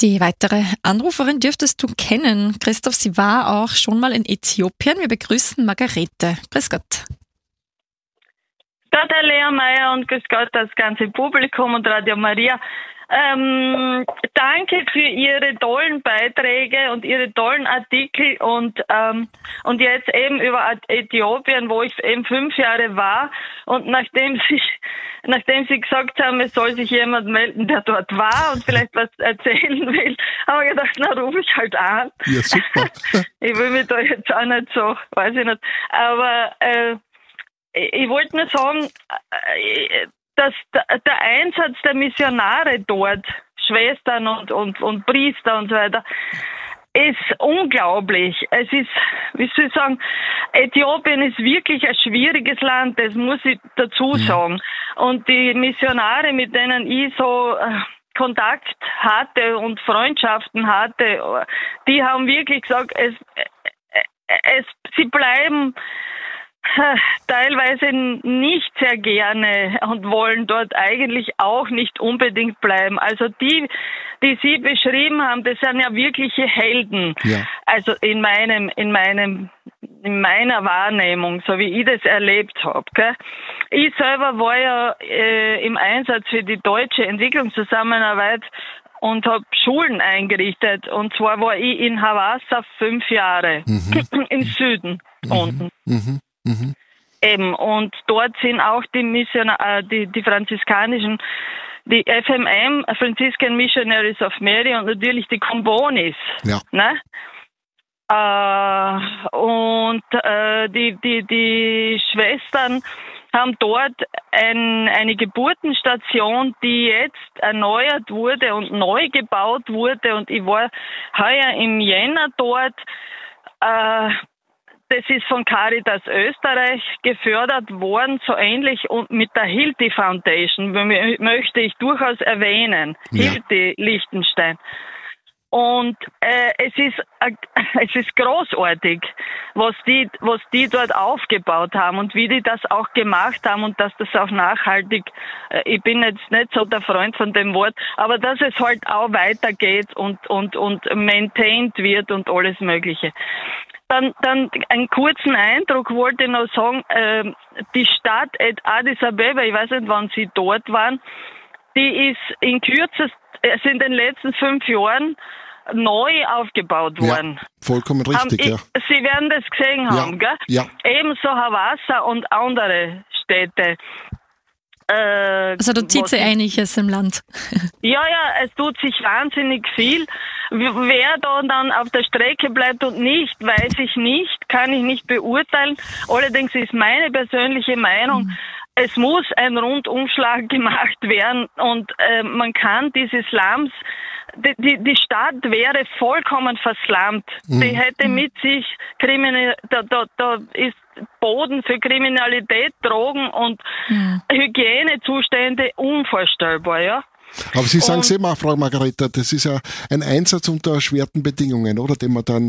Die weitere Anruferin dürftest du kennen. Christoph, sie war auch schon mal in Äthiopien. Wir begrüßen Margarete. Grüß Gott. Gott, Herr Lehrmeier, und grüß Gott das ganze Publikum und Radio Maria. Danke für Ihre tollen Beiträge und Ihre tollen Artikel und jetzt eben über Äthiopien, wo ich eben 5 Jahre war, und nachdem Sie gesagt haben, es soll sich jemand melden, der dort war und vielleicht was erzählen will, habe ich gedacht, na, rufe ich halt an. Ja, super. Ich will mich da jetzt auch nicht so, weiß ich nicht, aber ich wollte nur sagen, dass der Einsatz der Missionare dort, Schwestern und Priester und so weiter, ist unglaublich. Es ist, wie soll ich sagen, Äthiopien ist wirklich ein schwieriges Land, das muss ich dazu sagen. Und die Missionare, mit denen ich so Kontakt hatte und Freundschaften hatte, die haben wirklich gesagt, sie bleiben teilweise nicht sehr gerne und wollen dort eigentlich auch nicht unbedingt bleiben. Also die Sie beschrieben haben, das sind ja wirkliche Helden. Ja. Also in meiner Wahrnehmung, so wie ich das erlebt habe. Gell? Ich selber war ja im Einsatz für die deutsche Entwicklungszusammenarbeit und habe Schulen eingerichtet. Und zwar war ich in Hawassa 5 Jahre im Süden unten. Eben, und dort sind auch die franziskanischen, die FMM, Franciscan Missionaries of Mary, und natürlich die Combonis. Ja. Ne? Die Schwestern haben dort eine Geburtenstation, die jetzt erneuert wurde und neu gebaut wurde, und ich war heuer im Jänner dort. Das ist von Caritas Österreich gefördert worden, so ähnlich, und mit der Hilti Foundation möchte ich durchaus erwähnen. Ja. Hilti Liechtenstein. Und es ist großartig, was die dort aufgebaut haben und wie die das auch gemacht haben, und dass das auch nachhaltig, ich bin jetzt nicht so der Freund von dem Wort, aber dass es halt auch weitergeht und maintained wird und alles Mögliche. Dann einen kurzen Eindruck wollte ich noch sagen, die Stadt Addis Abeba, ich weiß nicht, wann Sie dort waren, die ist in den letzten 5 Jahren neu aufgebaut worden. Ja, vollkommen richtig, ja. Sie werden das gesehen haben, gell? Ja. Ebenso Hawassa und andere Städte. Also da zieht sich einiges im Land. Ja, es tut sich wahnsinnig viel. Wer da dann auf der Strecke bleibt und nicht, weiß ich nicht, kann ich nicht beurteilen. Allerdings ist meine persönliche Meinung, es muss ein Rundumschlag gemacht werden, und man kann diese Slums, die Stadt wäre vollkommen verslammt. Die hätte mit sich da ist Boden für Kriminalität, Drogen und Hygienezustände unvorstellbar, ja. Aber Sie sagen es immer, Frau Margareta, das ist ja ein Einsatz unter erschwerten Bedingungen, oder? Den man dann,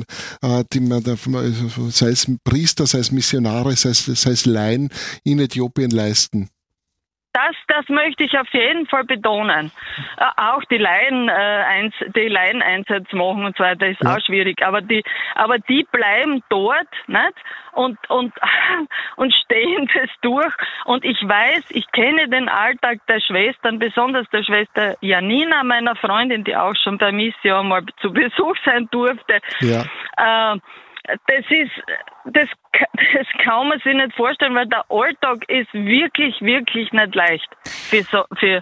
sei es Priester, sei es Missionare, sei es Laien in Äthiopien leisten. Das möchte ich auf jeden Fall betonen. Auch die Laieneinsatz machen und so weiter ist auch schwierig. Aber die bleiben dort, nicht? Und stehen das durch. Und ich weiß, ich kenne den Alltag der Schwestern, besonders der Schwester Janina, meiner Freundin, die auch schon bei Mission mal zu Besuch sein durfte. Ja. Das kann man sich nicht vorstellen, weil der Alltag ist wirklich, wirklich nicht leicht für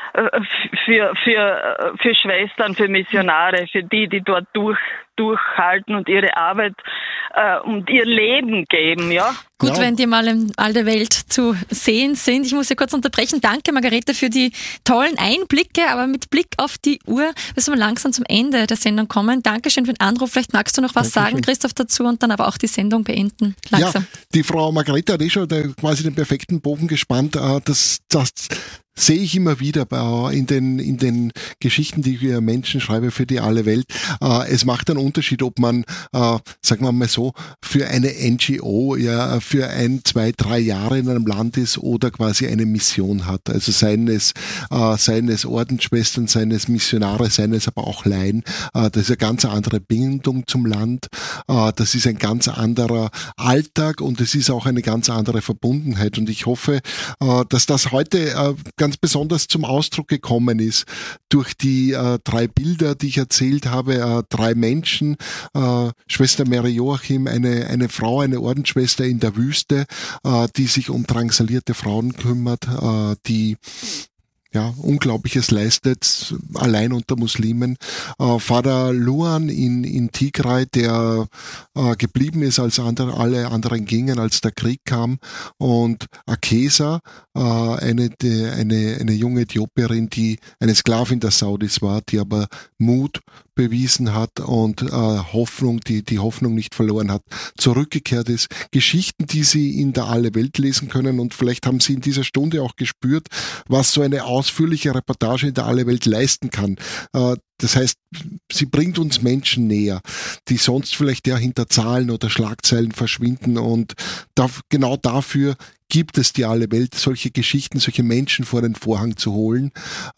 Schwestern, für Missionare, für die dort durchhalten und ihre Arbeit und ihr Leben geben, ja. Gut, wenn die mal in all der Welt zu sehen sind. Ich muss Sie kurz unterbrechen. Danke, Margarete, für die tollen Einblicke, aber mit Blick auf die Uhr müssen wir langsam zum Ende der Sendung kommen. Dankeschön für den Anruf. Vielleicht magst du noch was sagen, Christoph, dazu, und dann aber auch die Sendung beenden. Langsam. Ja, die Frau Margarete hat schon quasi den perfekten Bogen gespannt. Das sehe ich immer wieder in den Geschichten, die ich für Menschen schreibe, für die alle Welt. Es macht einen Unterschied, ob man, sagen wir mal so, für eine NGO, ja, für 1, 2, 3 Jahre in einem Land ist oder quasi eine Mission hat. Also seien es Ordensschwestern, seien es Missionare, seien es aber auch Laien. Das ist eine ganz andere Bindung zum Land. Das ist ein ganz anderer Alltag und es ist auch eine ganz andere Verbundenheit. Und ich hoffe, dass das heute ganz besonders zum Ausdruck gekommen ist durch die 3 Bilder, die ich erzählt habe. 3 Menschen, Schwester Mary Joachim, eine Frau, eine Ordensschwester in der Wüste, die sich um drangsalierte Frauen kümmert, die Unglaubliches leistet, allein unter Muslimen. Vater Luan in Tigray, der geblieben ist, als alle anderen gingen, als der Krieg kam. Und Akesa, eine junge Äthiopierin, die eine Sklavin der Saudis war, die aber Mut bewiesen hat und Hoffnung, die Hoffnung nicht verloren hat, zurückgekehrt ist. Geschichten, die Sie in der Alle Welt lesen können, und vielleicht haben Sie in dieser Stunde auch gespürt, was so eine ausführliche Reportage in der Alle Welt leisten kann. Das heißt, sie bringt uns Menschen näher, die sonst vielleicht hinter Zahlen oder Schlagzeilen verschwinden, und genau dafür gibt es die Alle Welt, solche Geschichten, solche Menschen vor den Vorhang zu holen.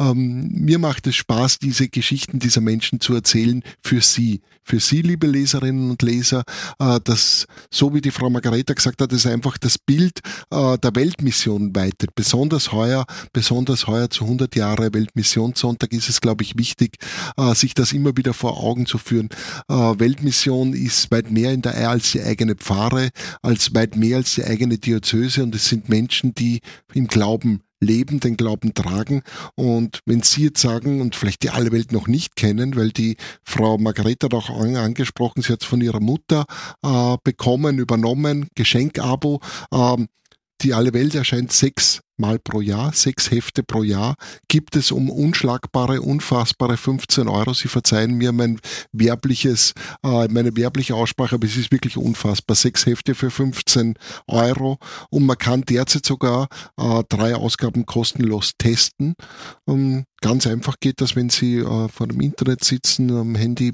Mir macht es Spaß, diese Geschichten dieser Menschen zu erzählen für Sie, liebe Leserinnen und Leser, dass, so wie die Frau Margareta gesagt hat, es einfach das Bild der Weltmission weitet. Besonders heuer zu 100 Jahre Weltmissionssonntag ist es, glaube ich, wichtig, sich das immer wieder vor Augen zu führen. Weltmission ist weit mehr als die eigene Pfarre, weit mehr als die eigene Diözese, und es sind Menschen, die im Glauben leben, den Glauben tragen. Und wenn Sie jetzt sagen und vielleicht die Alle Welt noch nicht kennen, weil die Frau Margareta hat auch angesprochen, sie hat es von ihrer Mutter übernommen, Geschenkabo. Die Alle Welt erscheint 6 Mal pro Jahr, 6 Hefte pro Jahr, gibt es um unschlagbare, unfassbare 15 €. Sie verzeihen mir meine werbliche Aussprache, aber es ist wirklich unfassbar. 6 Hefte für 15 €, und man kann derzeit sogar 3 Ausgaben kostenlos testen. Ganz einfach geht das, wenn Sie vor dem Internet sitzen, am Handy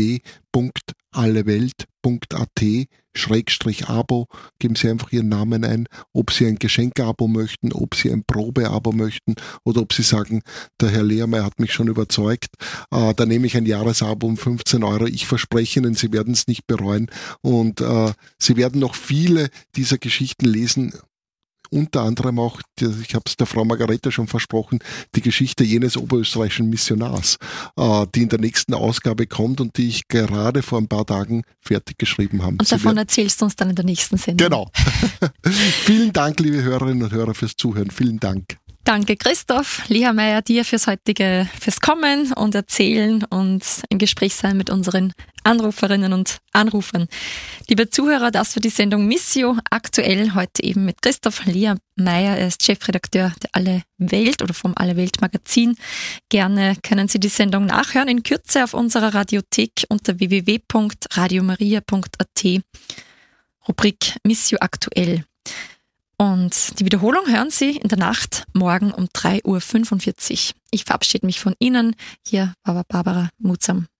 www.allewelt.at/Abo, geben Sie einfach Ihren Namen ein, ob Sie ein Geschenkabo möchten, ob Sie ein Probeabo möchten oder ob Sie sagen, der Herr Lehrmeier hat mich schon überzeugt, da nehme ich ein Jahresabo um 15 €. Ich verspreche Ihnen, Sie werden es nicht bereuen, und Sie werden noch viele dieser Geschichten lesen. Unter anderem auch, ich habe es der Frau Margareta schon versprochen, die Geschichte jenes oberösterreichischen Missionars, die in der nächsten Ausgabe kommt und die ich gerade vor ein paar Tagen fertig geschrieben habe. Und davon erzählst du uns dann in der nächsten Sendung. Genau. Vielen Dank, liebe Hörerinnen und Hörer, fürs Zuhören. Vielen Dank. Danke, Christoph Lehrmeier, dir fürs Kommen und Erzählen und im Gespräch sein mit unseren Anruferinnen und Anrufern. Liebe Zuhörer, das war die Sendung Missio aktuell, heute eben mit Christoph Lehrmeier. Er ist Chefredakteur der Alle Welt oder vom Alle Welt Magazin. Gerne können Sie die Sendung nachhören in Kürze auf unserer Radiothek unter www.radiomaria.at, Rubrik Missio aktuell. Und die Wiederholung hören Sie in der Nacht morgen um 3:45 Uhr. Ich verabschiede mich von Ihnen. Hier war Barbara Mutsam.